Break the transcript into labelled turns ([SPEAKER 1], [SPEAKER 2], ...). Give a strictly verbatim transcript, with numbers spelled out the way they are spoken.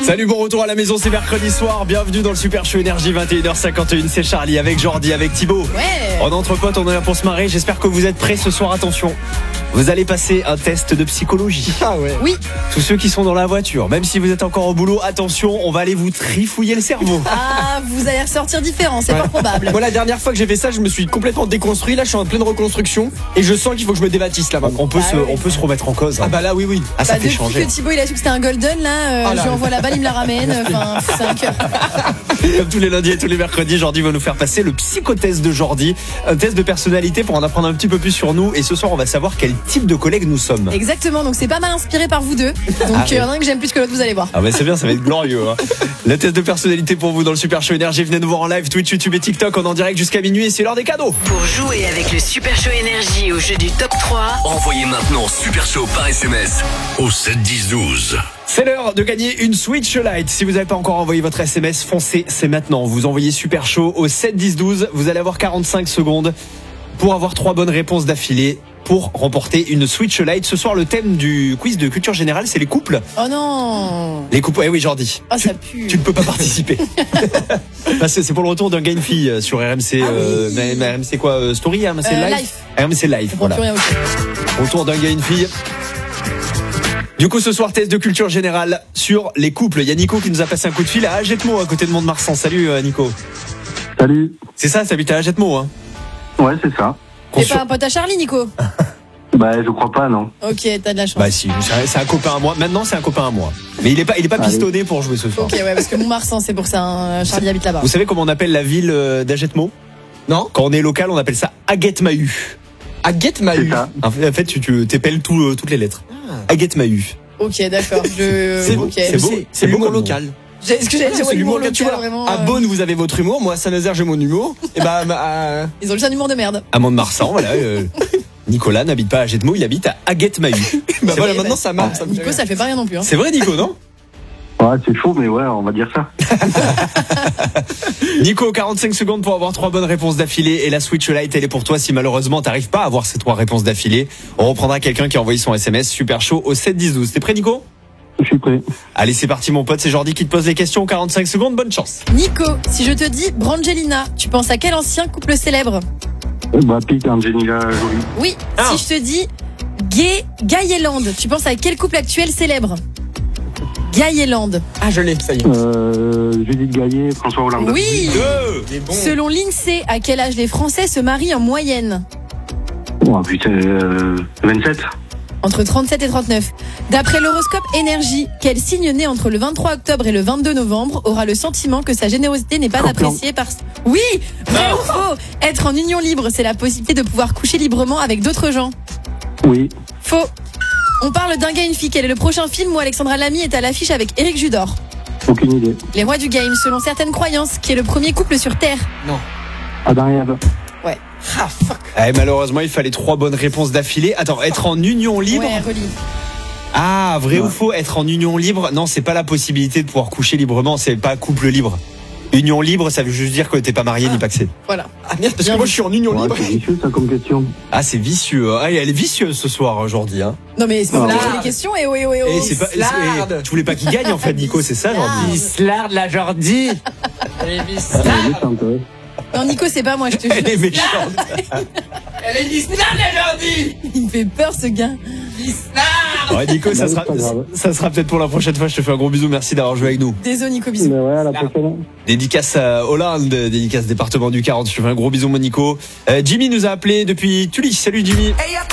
[SPEAKER 1] Salut, bon retour à la maison, c'est mercredi soir. Bienvenue dans le Super Show Énergie, vingt et une heures cinquante et un. C'est Charlie avec Jordi, avec Thibaut.
[SPEAKER 2] Ouais.
[SPEAKER 1] En entre potes, on est là pour se marrer. J'espère que vous êtes prêts ce soir. Attention, vous allez passer un test de psychologie.
[SPEAKER 3] Ah ouais.
[SPEAKER 2] Oui.
[SPEAKER 1] Tous ceux qui sont dans la voiture, même si vous êtes encore au boulot, attention, on va aller vous trifouiller le cerveau.
[SPEAKER 2] Ah, vous allez ressortir différent, c'est
[SPEAKER 3] Ouais.
[SPEAKER 2] pas probable.
[SPEAKER 3] Moi, la dernière fois que j'ai fait ça, je me suis complètement déconstruit. Là, je suis en pleine reconstruction et je sens qu'il faut que je me débattisse là maintenant.
[SPEAKER 1] On peut,
[SPEAKER 2] Bah
[SPEAKER 1] se,
[SPEAKER 2] oui.
[SPEAKER 1] on peut se remettre en cause.
[SPEAKER 3] Ah bah là, oui, oui.
[SPEAKER 1] Ah, ça
[SPEAKER 2] Bah,
[SPEAKER 1] fait
[SPEAKER 2] depuis
[SPEAKER 1] changer.
[SPEAKER 2] que Thibaut il a su que c'était un golden là, euh,
[SPEAKER 3] Ah là.
[SPEAKER 2] je lui envoie la balle, il me la ramène. Enfin, c'est un cœur.
[SPEAKER 1] Comme tous les lundis et tous les mercredis, Jordi va nous faire passer le psychotest de Jordi, un test de personnalité pour en apprendre un petit peu plus sur nous. Et ce soir, on va savoir quel type de collègue nous sommes.
[SPEAKER 2] Exactement, donc c'est pas mal inspiré par vous deux. Donc
[SPEAKER 1] Ah
[SPEAKER 2] il y en
[SPEAKER 1] oui.
[SPEAKER 2] a un que j'aime plus que l'autre, vous allez voir.
[SPEAKER 1] Ah bah c'est bien, ça va être glorieux. Hein. Le test de personnalité pour vous dans le Super Show Énergie. Venez nous voir en live, Twitch, YouTube et TikTok. On est en direct jusqu'à minuit et c'est l'heure des cadeaux.
[SPEAKER 4] Pour jouer avec le Super Show Énergie au jeu du top trois,
[SPEAKER 5] Envoyez maintenant Super Show par S M S au sept dix douze.
[SPEAKER 1] C'est l'heure de gagner une Switch Lite. Si vous n'avez pas encore envoyé votre S M S, foncez, c'est maintenant. Vous envoyez Super Show au sept dix douze. Vous allez avoir quarante-cinq secondes pour avoir trois bonnes réponses d'affilée pour remporter une Switch Lite. Ce soir, le thème du quiz de culture générale, c'est les couples.
[SPEAKER 2] Oh non.
[SPEAKER 1] Les couples, eh oui, Jordi.
[SPEAKER 2] Oh,
[SPEAKER 1] tu,
[SPEAKER 2] ça pue.
[SPEAKER 1] tu ne peux pas participer. Parce que c'est pour le retour d'un gain fille sur R M C.
[SPEAKER 2] Ah oui.
[SPEAKER 1] euh, mais- mais R M C quoi euh, Story, R M C
[SPEAKER 2] Euh,
[SPEAKER 1] Live.
[SPEAKER 2] Live.
[SPEAKER 1] R M C Live,
[SPEAKER 2] Bon,
[SPEAKER 1] voilà.
[SPEAKER 2] plus rien aussi.
[SPEAKER 1] Retour d'un gain fille. Du coup, ce soir, test de culture générale sur les couples. Il y a Nico qui nous a passé un coup de fil à Agetmo, à côté de Mont-de-Marsan. Salut euh, Nico.
[SPEAKER 6] Salut.
[SPEAKER 1] C'est ça, t'habites à Agetmo, hein
[SPEAKER 6] Ouais, c'est ça.
[SPEAKER 1] Qu'on
[SPEAKER 2] T'es
[SPEAKER 1] sur-
[SPEAKER 2] pas un pote à Charlie, Nico?
[SPEAKER 6] Bah, je crois pas, non.
[SPEAKER 2] Ok, t'as de la chance.
[SPEAKER 1] Bah si, c'est un- c'est un copain à moi. Maintenant, c'est un copain à moi. Mais il est pas, il est pas
[SPEAKER 6] Allez.
[SPEAKER 1] pistonné pour jouer ce soir.
[SPEAKER 2] Ok, ouais, parce que Mont-Marsan, c'est pour ça. hein, Charlie habite là-bas.
[SPEAKER 1] Vous savez comment on appelle la ville euh, d'Agetmo?
[SPEAKER 3] Non.
[SPEAKER 1] Quand on est local, on appelle ça Aguette-Mahu.
[SPEAKER 3] À Get
[SPEAKER 6] C'est
[SPEAKER 3] Mahu.
[SPEAKER 6] ça.
[SPEAKER 1] En fait, en fait, tu, tu t'épelles tout, euh, toutes les lettres. Aguette-Mahu.
[SPEAKER 2] Ok, d'accord. Je.
[SPEAKER 3] C'est
[SPEAKER 2] ok.
[SPEAKER 1] c'est beau.
[SPEAKER 3] C'est
[SPEAKER 1] C'est beau
[SPEAKER 3] l'humour
[SPEAKER 1] comme nom.
[SPEAKER 3] local.
[SPEAKER 2] J'ai- Est-ce que j'allais dire
[SPEAKER 3] C'est
[SPEAKER 2] ouais,
[SPEAKER 3] l'humour
[SPEAKER 2] l'humour
[SPEAKER 3] local, tu
[SPEAKER 2] local,
[SPEAKER 3] vois.
[SPEAKER 2] vraiment
[SPEAKER 3] À
[SPEAKER 2] euh,
[SPEAKER 3] Beaune, vous avez votre humour. Moi, à Saint-Nazaire, j'ai mon humour. Et bah, à-
[SPEAKER 2] Ils ont juste un humour de merde.
[SPEAKER 1] À Mont-de-Marsan, voilà. euh, Nicolas n'habite pas à Agetmo, il habite à Aguette-Mahu.
[SPEAKER 3] bah
[SPEAKER 2] C'est
[SPEAKER 3] voilà,
[SPEAKER 2] vrai,
[SPEAKER 3] maintenant
[SPEAKER 2] bah,
[SPEAKER 3] ça marche. ça me fait
[SPEAKER 2] Nico,
[SPEAKER 3] rire.
[SPEAKER 2] ça fait pas rien non plus. Hein.
[SPEAKER 1] C'est vrai, Nico, non?
[SPEAKER 6] Ouais, c'est chaud, mais ouais, on va dire ça.
[SPEAKER 1] Nico, quarante-cinq secondes pour avoir trois bonnes réponses d'affilée et la Switch Lite, elle est pour toi si malheureusement t'arrives pas à avoir ces trois réponses d'affilée. On reprendra quelqu'un qui a envoyé son S M S Super Show au sept dix douze. T'es prêt, Nico?
[SPEAKER 6] Je suis prêt.
[SPEAKER 1] Allez, c'est parti, mon pote, c'est Jordi qui te pose les questions. quarante-cinq secondes, bonne chance.
[SPEAKER 2] Nico, si je te dis Brangelina, tu penses à quel ancien couple célèbre?
[SPEAKER 6] Bah, Pete, Angelina Jolie.
[SPEAKER 2] Oui.
[SPEAKER 1] Ah.
[SPEAKER 2] Si je te dis Gay Gayeland, tu penses à quel couple actuel célèbre? Gayeland.
[SPEAKER 3] Ah, je l'ai, ça y est.
[SPEAKER 6] Euh, Judith Gaillet, François Hollande.
[SPEAKER 2] Oui.
[SPEAKER 1] Deux.
[SPEAKER 3] Il est bon.
[SPEAKER 2] Selon l'INSEE, à quel âge les Français se marient en moyenne?
[SPEAKER 6] Oh putain, euh, vingt-sept.
[SPEAKER 2] Entre trente-sept et trente-neuf. D'après l'horoscope Énergie, quel signe né entre le vingt-trois octobre et le vingt-deux novembre aura le sentiment que sa générosité n'est pas
[SPEAKER 6] Scorpion.
[SPEAKER 2] appréciée par... Oui. Vrai ou faux? Être en union libre, c'est la possibilité de pouvoir coucher librement avec d'autres gens.
[SPEAKER 6] Oui.
[SPEAKER 2] Faux. On parle d'un gars et une fille. Quel est le prochain film où Alexandra Lamy est à l'affiche avec Éric Judor?
[SPEAKER 6] Aucune idée.
[SPEAKER 2] Les rois du game, selon certaines croyances, qui est le premier couple sur Terre?
[SPEAKER 6] Adam et Ève.
[SPEAKER 3] Ah, fuck.
[SPEAKER 1] Eh, malheureusement, il fallait trois bonnes réponses d'affilée. Attends, être en union libre.
[SPEAKER 2] Ouais, relis.
[SPEAKER 1] Ah, vrai ou
[SPEAKER 6] Ouais.
[SPEAKER 1] faux, être en union libre? Non, c'est pas la possibilité de pouvoir coucher librement, c'est pas couple libre. Union libre, ça veut juste dire que t'es pas marié ni paxé.
[SPEAKER 2] Voilà.
[SPEAKER 3] Ah merde, parce que
[SPEAKER 2] Bien
[SPEAKER 3] moi,
[SPEAKER 2] vu.
[SPEAKER 3] je suis en union
[SPEAKER 6] Ouais,
[SPEAKER 3] libre.
[SPEAKER 6] c'est vicieux, ça, comme question.
[SPEAKER 1] Ah, c'est vicieux. Ah, elle est vicieuse ce soir, aujourd'hui. Hein.
[SPEAKER 2] Non mais c'est
[SPEAKER 6] Ah,
[SPEAKER 2] pas
[SPEAKER 3] ouais.
[SPEAKER 2] les questions et oh et oh et oh.
[SPEAKER 1] Et c'est pas,
[SPEAKER 3] Slarde.
[SPEAKER 1] et- tu voulais pas qu'il gagne en fait, Nico, c'est ça, Jordi?
[SPEAKER 3] Slard la Jordi. Elle est
[SPEAKER 6] Elle est méchante, ouais.
[SPEAKER 2] Non Nico, c'est pas moi, je te
[SPEAKER 1] Elle est
[SPEAKER 2] jure.
[SPEAKER 1] méchante.
[SPEAKER 3] Elle est dit Slard la Jordi.
[SPEAKER 2] Il me fait peur ce gars.
[SPEAKER 1] Ouais, Nico, ça
[SPEAKER 6] Bah oui,
[SPEAKER 1] sera,
[SPEAKER 6] c'est pas grave.
[SPEAKER 1] ça sera peut-être pour la prochaine fois. Je te fais un gros bisou. Merci d'avoir joué avec nous.
[SPEAKER 2] Désolé Nico, bisous.
[SPEAKER 6] Mais ouais, à la prochaine.
[SPEAKER 1] Dédicace à Hollande, dédicace département du quarante. Je te fais un gros bisou, mon Nico. Euh, Jimmy nous a appelé depuis Tully. Salut, Jimmy.
[SPEAKER 4] et y'a